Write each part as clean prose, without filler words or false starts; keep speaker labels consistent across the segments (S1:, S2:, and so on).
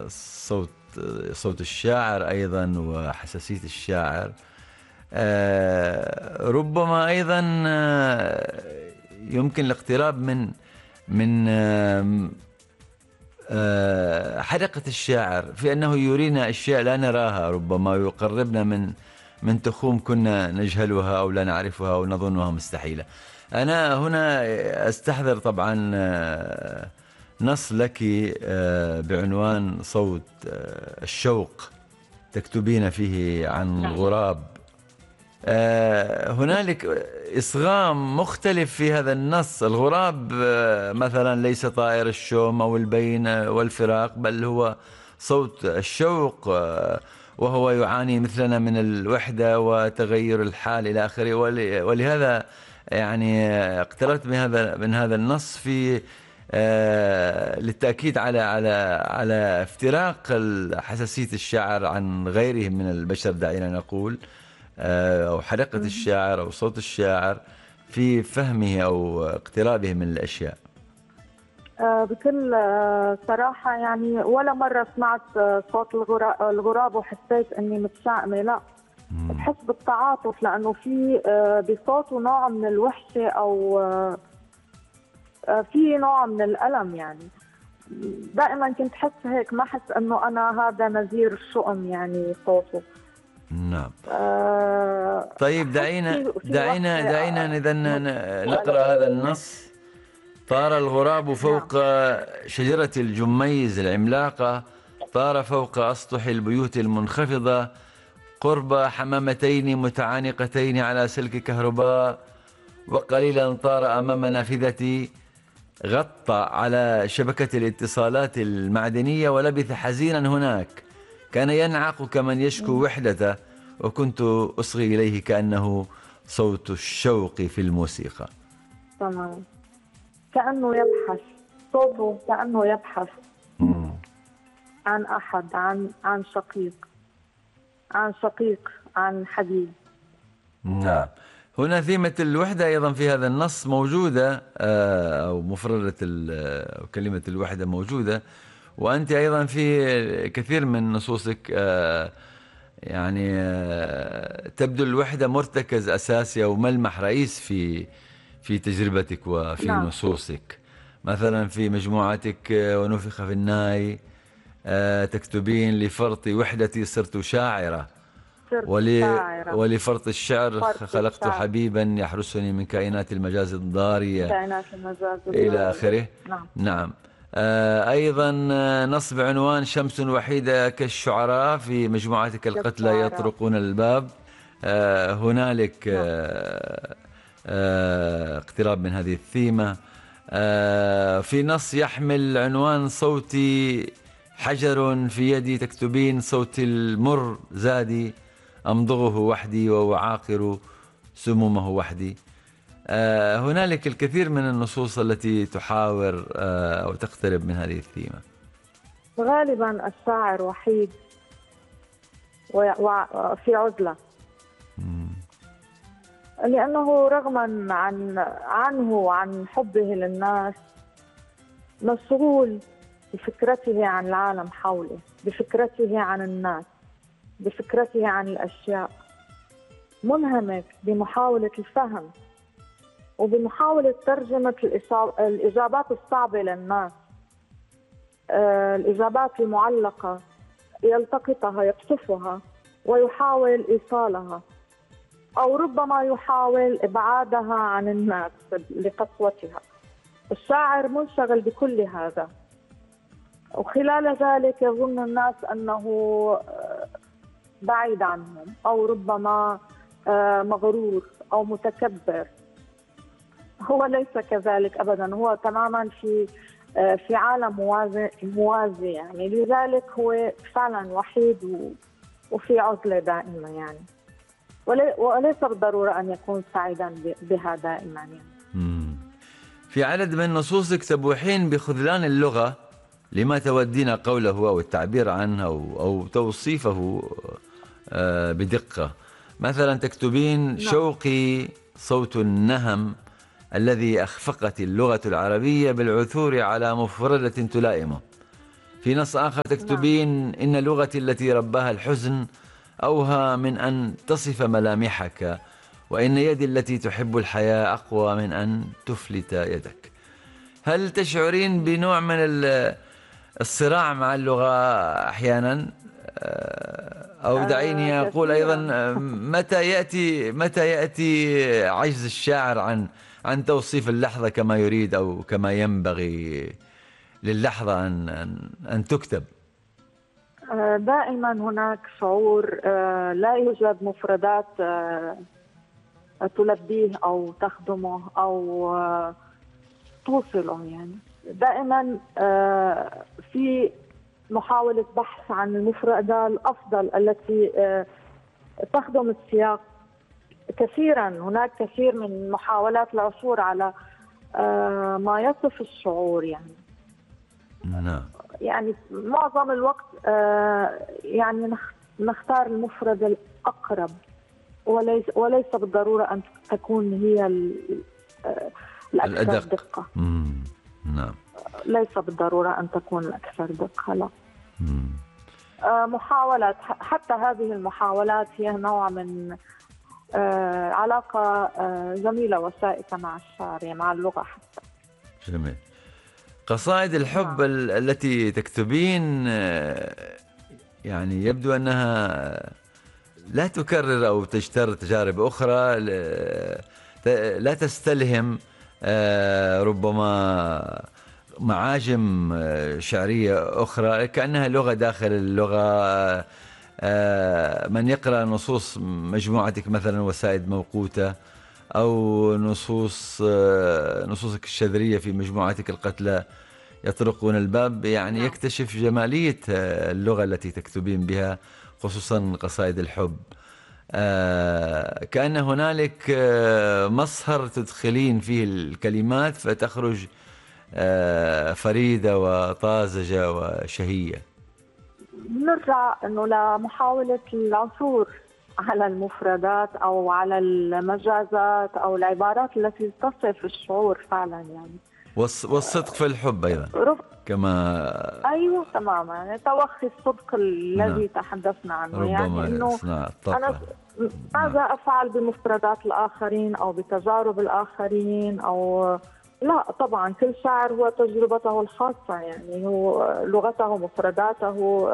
S1: صوت الشاعر أيضا وحساسية الشاعر. ربما أيضا يمكن الاقتراب من حدقة الشاعر في أنه يرينا أشياء لا نراها، ربما يقربنا من تخوم كنا نجهلها أو لا نعرفها أو نظنها مستحيلة. أنا هنا أستحضر طبعا نص لك بعنوان صوت الشوق، تكتبين فيه عن الغراب. هنالك إصغام مختلف في هذا النص. الغراب مثلا ليس طائر الشوم أو البين والفراق، بل هو صوت الشوق، وهو يعاني مثلنا من الوحدة وتغير الحال إلى آخره. ولهذا يعني اقتربت من هذا النص في للتأكيد على افتراق حساسية الشاعر عن غيره من البشر، دعينا نقول، أو حرقة الشاعر أو صوت الشاعر في فهمه أو اقترابه من الأشياء.
S2: بكل صراحة يعني ولا مرة سمعت صوت الغراب وحسيت أني متشائمة، لا، بحس بالتعاطف، لأنه في بصوته نوع من الوحشة أو في نوع من الألم. يعني دائما كنت حس هيك، ما حس أنه أنا هذا نذير الشؤم يعني صوته.
S1: نعم. طيب دعينا إذا نقرأ هذا النص. طار الغراب فوق شجرة الجميز العملاقة، طار فوق أسطح البيوت المنخفضة، قرب حمامتين متعانقتين على سلك كهرباء، وقليلا طار أمام نافذتي، غطى على شبكة الاتصالات المعدنية ولبث حزينا هناك. كان ينعق كمن يشكو وحدته، وكنت أصغي إليه كأنه صوت الشوق في الموسيقى.
S2: تمام، كأنه يبحث، صوته كأنه يبحث عن أحد، عن شقيق، عن حبيب.
S1: نعم. هنا ثيمة الوحدة أيضا في هذا النص موجودة، أو مفردة كلمة الوحدة موجودة، وأنت أيضا في كثير من نصوصك يعني تبدو الوحدة مرتكز أساسي أو ملمح رئيس في تجربتك وفي نصوصك. مثلا في مجموعتك ونفخ في الناي تكتبين: لفرط وحدتي صرت شاعرة، ولفرط الشعر خلقت حبيبا يحرسني من كائنات المجاز الضارية إلى آخره. نعم. أيضا نصب عنوان شمس وحيدة كالشعراء في مجموعتك القتلى يطرقون الباب. هنالك اقتراب من هذه الثيمة. في نص يحمل عنوان صوتي حجر في يدي تكتبين: صوتي المر زادي أمضغه وحدي وأعاقر سمومه وحدي. هنالك الكثير من النصوص التي تحاور أو تقترب من هذه الثيمة.
S2: غالبا الشاعر وحيد وفي عزلة، لأنه رغما عنه وعن حبه للناس مشغول بفكرته عن العالم حوله، بفكرته عن الناس، بفكرته عن الأشياء، منهمك بمحاولة الفهم وبمحاولة ترجمة الإجابات الصعبة للناس، الإجابات المعلقة، يلتقطها يقصفها ويحاول إيصالها، أو ربما يحاول إبعادها عن الناس لقسوتها. الشاعر منشغل بكل هذا، وخلال ذلك يظن الناس أنه بعيد عنهم، أو ربما مغرور أو متكبر. هو ليس كذلك أبدا، هو تماما في عالم موازي يعني. لذلك هو فعلا وحيد وفي عزلة دائما يعني، وليس بالضرورة أن يكون سعيدا بها دائما يعني.
S1: في عدد من نصوصك تبوحين بخذلان اللغة لما تودين قوله أو التعبير عنه أو توصيفه بدقة. مثلا تكتبين: شوقي صوت النهم الذي أخفقت اللغة العربية بالعثور على مفردة تلائمه، في نص آخر
S2: نعم.
S1: تكتبين: إن لغتي التي رباها الحزن أوهى من أن تصف ملامحك، وإن يدي التي تحب الحياة أقوى من أن تفلت يدك. هل تشعرين بنوع من الصراع مع اللغة أحيانا؟ أو دعيني أقول أيضا،
S2: كثيرا.
S1: متى يأتي عجز الشاعر عن توصيف اللحظة كما يريد أو كما ينبغي للحظة أن تكتب؟
S2: دائما هناك شعور لا يوجد مفردات تلبيه أو تخدمه أو توصله. يعني دائما في محاولة بحث عن المفردة الأفضل التي تخدم السياق. كثيرا هناك كثير من محاولات العثور على ما يصف الشعور.
S1: نعم.
S2: يعني معظم الوقت يعني نختار المفرد الأقرب، وليس بالضرورة أن تكون هي الأكثر
S1: الأدق.
S2: دقة.
S1: نعم.
S2: ليس بالضرورة أن تكون الأكثر دقة، لا. محاولات، حتى هذه المحاولات هي نوع من علاقة جميلة وشائكة مع الشعر، يعني مع اللغة حتى.
S1: جميل. قصائد الحب التي تكتبين يعني يبدو أنها لا تكرر أو تجتر تجارب أخرى، لا تستلهم ربما معاجم شعرية أخرى، كأنها لغة داخل اللغة. من يقرأ نصوص مجموعتك مثلا وسائد موقوتة، أو نصوصك الشذرية في مجموعتك القتلى يطرقون الباب، يعني يكتشف جمالية اللغة التي تكتبين بها، خصوصا قصائد الحب. كأن هنالك مصهر تدخلين فيه الكلمات فتخرج فريدة وطازجة وشهية.
S2: نرجع أنه لمحاولة العثور على المفردات أو على المجازات أو العبارات التي تصف الشعور فعلا. يعني
S1: والصدق في الحب أيضا كما.
S2: أيوة تماما، يعني توخي الصدق الذي تحدثنا عنه.
S1: ربما
S2: يعني إنه أنا ماذا أفعل بمفردات الآخرين أو بتجارب الآخرين، أو لا، طبعا كل شاعر هو تجربته الخاصة، يعني هو لغته، مفرداته،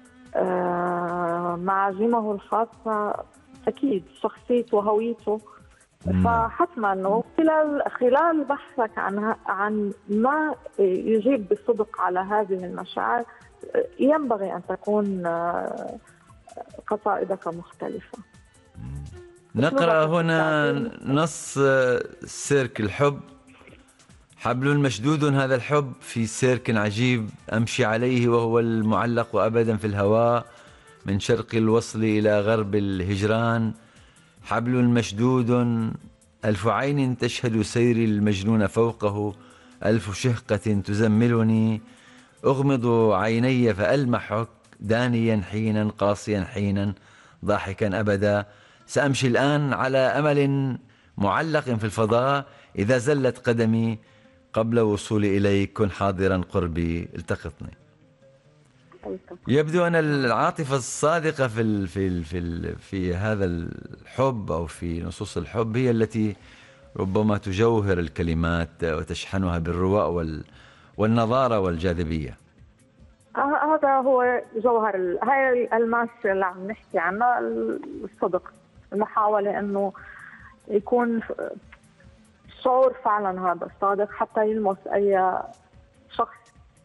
S2: معاجمه الخاصة، أكيد شخصيته وهويته. فحتما أنه خلال بحثك عن ما يجيب بصدق على هذه المشاعر، ينبغي أن تكون قصائدك مختلفة.
S1: نقرأ هنا نص سيرك الحب: حبل مشدود هذا الحب في سيرك عجيب، أمشي عليه وهو المعلق أبدا في الهواء، من شرق الوصل إلى غرب الهجران. حبل مشدود، ألف عين تشهد سيري المجنون فوقه، ألف شهقة تزملني، أغمض عيني فألمحك دانيا حينا، قاسيا حينا، ضاحكا أبدا. سأمشي الآن على أمل معلق في الفضاء، إذا زلت قدمي قبل وصولي إليك كن حاضرا قربي التقطني. يبدو أن العاطفة الصادقة في هذا الحب أو في نصوص الحب هي التي ربما تجوهر الكلمات وتشحنها بالرواء والنضارة والجاذبية.
S2: هذا هو جوهر هاي الماس اللي عم نحكي عنه، الصدق، المحاولة أنه يكون شعور فعلا هذا صادق حتى يلمس أي شخص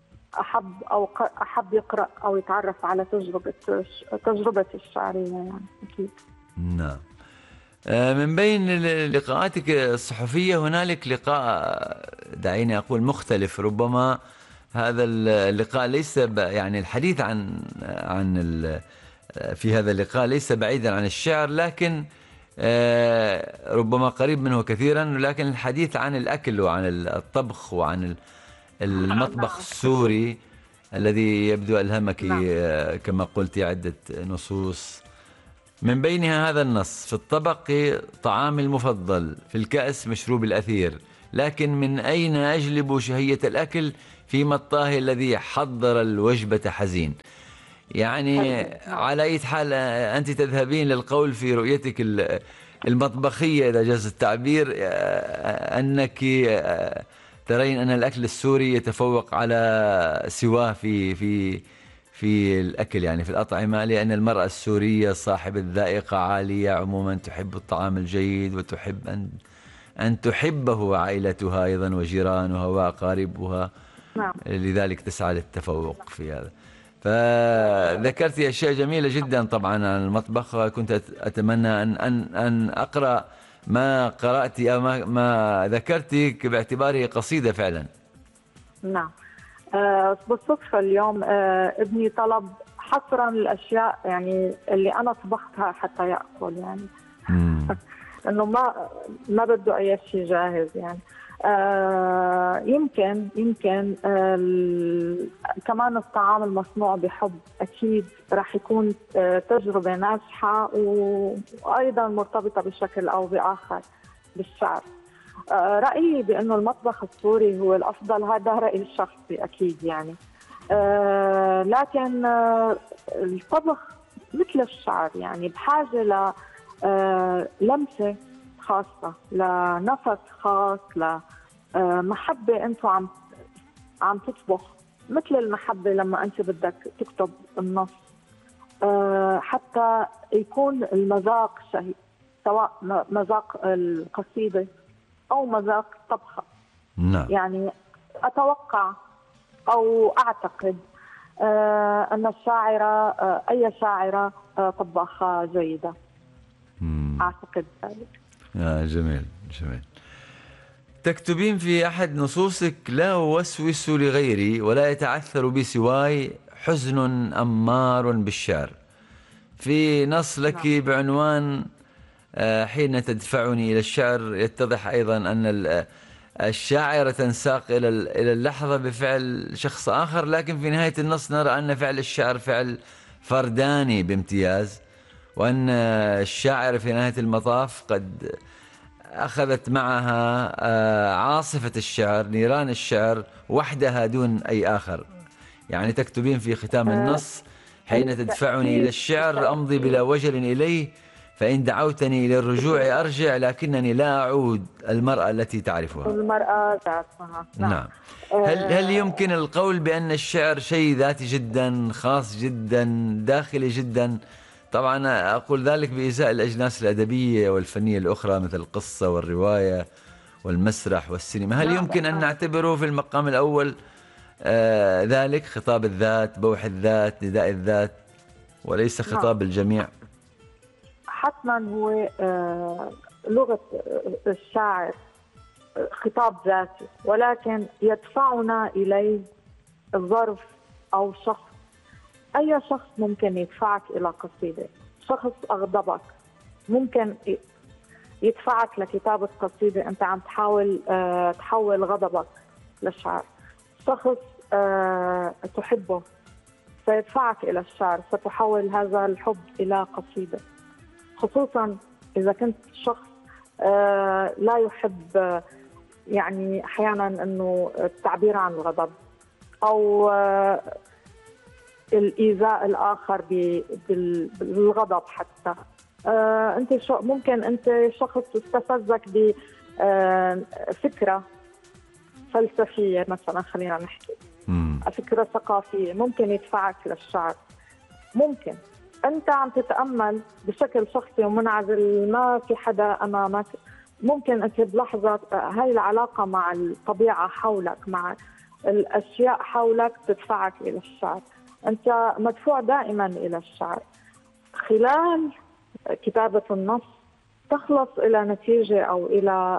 S2: أحب يقرأ أو يتعرف على تجربة الشعرية. يعني أكيد.
S1: نعم. من بين لقاءاتك الصحفية هنالك لقاء، دعيني أقول، مختلف. ربما هذا اللقاء ليس يعني الحديث عن في هذا اللقاء ليس بعيدا عن الشعر، لكن ربما قريب منه كثيرا، لكن الحديث عن الأكل وعن الطبخ وعن المطبخ السوري الذي يبدو ألهمك كما قلت عدة نصوص، من بينها هذا النص: في الطبق طعامي المفضل، في الكأس مشروب الأثير، لكن من أين أجلب شهية الأكل فيما الطاهي الذي حضر الوجبة حزين. يعني على أي حال أنت تذهبين للقول في رؤيتك المطبخية إذا جاز التعبير، أنك ترين أن الأكل السوري يتفوق على سواه في الأكل، يعني في الأطعمة، لأن المرأة السورية صاحبة ذائقة عالية عموما، تحب الطعام الجيد وتحب أن تحبه عائلتها أيضا وجيرانها وأقاربها.
S2: نعم.
S1: لذلك تسعى للتفوق في هذا. فذكرت أشياء جميلة جدا طبعا عن المطبخ. كنت أتمنى أن أقرأ ما قرأت أو ما ذكرت باعتباره قصيدة فعلا.
S2: نعم. بالصدفة اليوم ابني طلب حصرا الأشياء يعني اللي أنا طبختها حتى يأكل، يعني إنه ما بده أي شيء جاهز يعني. يمكن كمان الطعام المصنوع بحب أكيد راح يكون تجربة ناجحة وأيضا مرتبطة بشكل أو بآخر بالشعر. رأيي بأنه المطبخ السوري هو الأفضل، هذا رأيي الشخصي أكيد يعني. لكن الطبخ مثل الشعر يعني بحاجة للمسة خاصة، لنفس خاص، لمحبة. أنتوا عم تطبخ مثل المحبة لما أنت بدك تكتب النص، حتى يكون المذاق شهي، سواء مذاق القصيدة أو مذاق الطبخة.
S1: نعم.
S2: يعني أتوقع أو أعتقد أن الشاعرة أي شاعرة طباخة جيدة. أعتقد ذلك.
S1: جميل جميل. تكتبين في أحد نصوصك: لا أوسوس لغيري ولا يتعثر بي سواي حزن أمار بالشعر. في نص لك بعنوان حين تدفعني إلى الشعر، يتضح أيضا أن الشاعرة تنساق إلى اللحظة بفعل شخص آخر، لكن في نهاية النص نرى أن فعل الشعر فعل فرداني بامتياز، وأن الشاعرة في نهاية المطاف قد أخذت معها عاصفة الشعر، نيران الشعر وحدها دون أي آخر. يعني تكتبين في ختام النص: حين تدفعني إلى الشعر أمضي بلا وجل إليه، فإن دعوتني إلى الرجوع أرجع، لكنني لا أعود المرأة التي تعرفها.
S2: المرأة ذاتها.
S1: نعم. هل يمكن القول بأن الشعر شيء ذاتي جدا، خاص جدا، داخلي جدا؟ طبعا أقول ذلك بإزاء الأجناس الأدبية والفنية الأخرى مثل القصة والرواية والمسرح والسينما. هل يمكن أن نعتبره في المقام الأول ذلك خطاب الذات، بوح الذات، نداء الذات، وليس خطاب الجميع؟
S2: حتما هو لغة الشاعر خطاب ذاتي، ولكن يدفعنا إليه الظرف أو شخص. أي شخص ممكن يدفعك إلى قصيدة. شخص أغضبك ممكن يدفعك لكتابة قصيدة أنت عم تحول غضبك لشعر. شخص تحبه سيدفعك إلى الشعر، ستحول هذا الحب إلى قصيدة، خصوصا إذا كنت شخص لا يحب يعني أحيانا أنه التعبير عن الغضب أو الإيذاء الآخر بالغضب. حتى أنت ممكن أنت شخص استفزك بفكرة فلسفية مثلا، خلينا نحكي فكرة ثقافية، ممكن يدفعك للشعر. ممكن أنت عم تتأمل بشكل شخصي ومنعزل، ما في حدا أمامك، ممكن أنت بلحظة هاي العلاقة مع الطبيعة حولك، مع الأشياء حولك، تدفعك إلى الشعر. أنت مدفوع دائما إلى الشعر. خلال كتابة النص تخلص إلى نتيجة أو إلى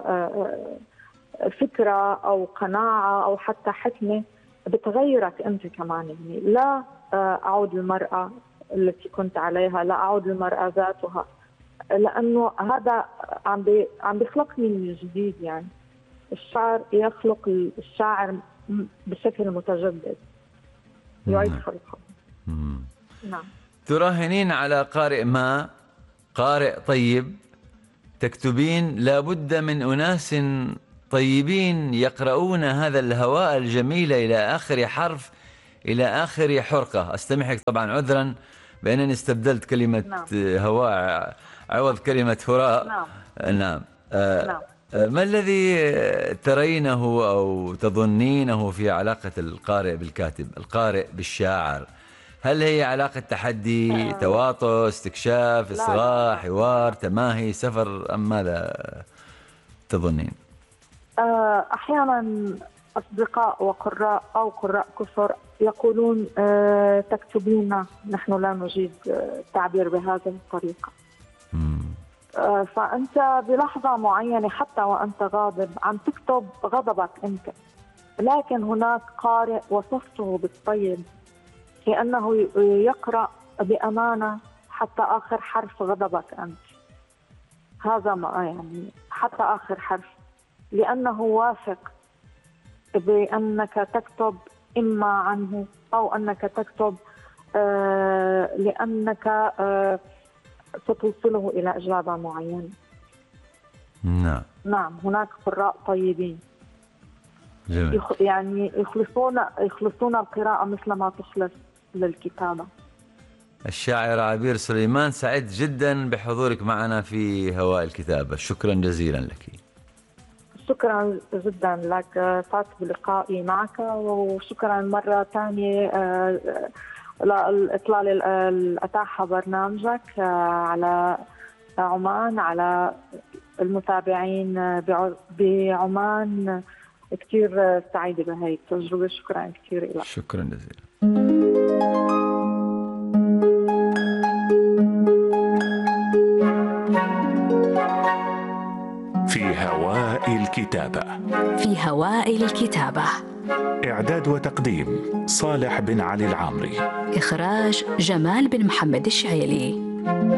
S2: فكرة أو قناعة أو حتى حكمة بتغيرك أنت كمان. يعني لا أعود للمرأة التي كنت عليها، لا أعود للمرأة ذاتها، لأنه هذا عم بيخلقني من جديد. يعني الشعر يخلق الشاعر بشكل متجدد، يعيد خلقه. نعم.
S1: تراهنين على قارئ ما، قارئ طيب، تكتبين: لا بد من أناس طيبين يقرؤون هذا الهواء الجميل إلى آخر حرف، إلى آخر حرقة. أستمحك طبعا عذرا بأنني استبدلت كلمة
S2: نعم.
S1: هواء عوض كلمة هراء.
S2: نعم.
S1: نعم.
S2: نعم.
S1: ما الذي ترينه أو تظنينه في علاقة القارئ بالكاتب، القارئ بالشاعر؟ هل هي علاقة تحدي، تواطؤ، استكشاف، إصغاء، حوار، تماهي، سفر، أم ماذا تظنين؟
S2: أحيانا أصدقاء وقراء أو قراء كثر يقولون تكتبين، نحن لا نجيد التعبير بهذه الطريقة. فأنت بلحظة معينة حتى وأنت غاضب عم تكتب غضبك أنت، لكن هناك قارئ وصفته بالطيب لأنه يقرأ بأمانة حتى آخر حرف غضبك أنت، هذا ما يعني حتى آخر حرف، لأنه واثق بأنك تكتب إما عنه أو أنك تكتب لأنك ستوصله إلى إجابة معينة.
S1: نعم.
S2: نعم، هناك قراء طيبين.
S1: جميل.
S2: يعني يخلصون القراءة مثل ما تخلص للكتابة.
S1: الشاعر عبير سليمان، سعيد جدا بحضورك معنا في هواء الكتابة، شكرا جزيلا لك.
S2: شكرا جدا لك، سعدت بلقائي معك، وشكرا مرة ثانية لإطلال الأتاحة برنامجك على عمان، على المتابعين بعمان. كثير سعيدة بهي التجربة، شكرا كثير لك.
S1: شكرا جزيلا.
S3: في هواء الكتابة.
S4: في هواء الكتابة.
S3: إعداد وتقديم صالح بن علي العامري.
S4: إخراج جمال بن محمد الشعيلي.